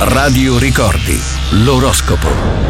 Radio Ricordi, l'oroscopo.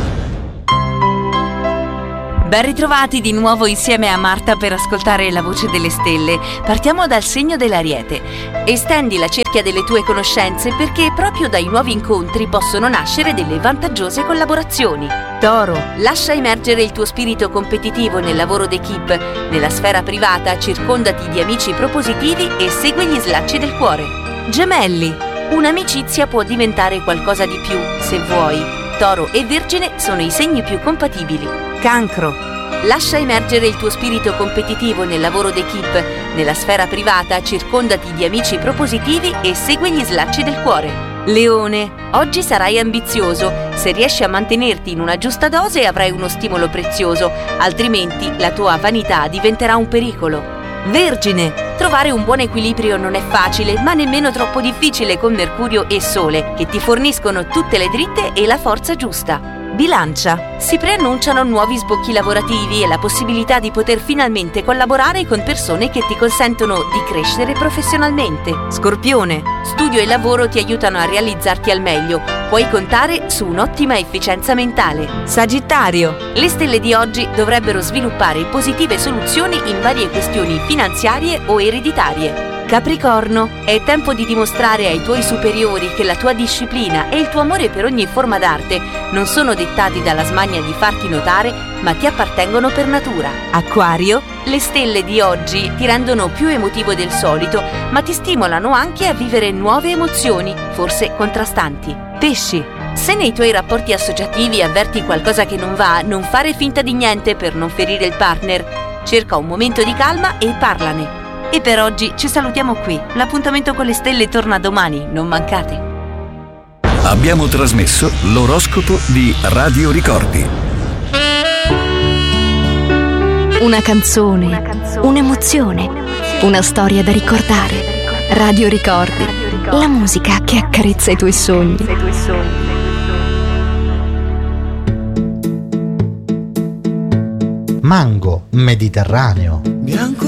Ben ritrovati di nuovo insieme a Marta per ascoltare la voce delle stelle. Partiamo dal segno dell'Ariete. Estendi la cerchia delle tue conoscenze perché proprio dai nuovi incontri possono nascere delle vantaggiose collaborazioni. Toro, lascia emergere il tuo spirito competitivo nel lavoro d'equipe. Nella sfera privata circondati di amici propositivi e segui gli slacci del cuore. Gemelli, un'amicizia può diventare qualcosa di più se vuoi. Toro e Vergine sono i segni più compatibili. Cancro, lascia emergere il tuo spirito competitivo nel lavoro d'equipe. Nella sfera privata circondati di amici propositivi e segui gli slacci del cuore. Leone, oggi sarai ambizioso. Se riesci a mantenerti in una giusta dose avrai uno stimolo prezioso, altrimenti la tua vanità diventerà un pericolo. Vergine, trovare un buon equilibrio non è facile, ma nemmeno troppo difficile con Mercurio e Sole, che ti forniscono tutte le dritte e la forza giusta. Bilancia, si preannunciano nuovi sbocchi lavorativi e la possibilità di poter finalmente collaborare con persone che ti consentono di crescere professionalmente. Scorpione, studio e lavoro ti aiutano a realizzarti al meglio. Puoi contare su un'ottima efficienza mentale. Sagittario, le stelle di oggi dovrebbero sviluppare positive soluzioni in varie questioni finanziarie o ereditarie. Capricorno, è tempo di dimostrare ai tuoi superiori che la tua disciplina e il tuo amore per ogni forma d'arte non sono dettati dalla smania di farti notare, ma ti appartengono per natura. Acquario, le stelle di oggi ti rendono più emotivo del solito, ma ti stimolano anche a vivere nuove emozioni, forse contrastanti. Pesci, se nei tuoi rapporti associativi avverti qualcosa che non va, non fare finta di niente per non ferire il partner. Cerca un momento di calma e parlane. E per oggi ci salutiamo qui. L'appuntamento con le stelle torna domani, non mancate. Abbiamo trasmesso l'oroscopo di Radio Ricordi. Una canzone, un'emozione, una storia da ricordare. Radio Ricordi, la musica che accarezza i tuoi sogni. Mango Mediterraneo.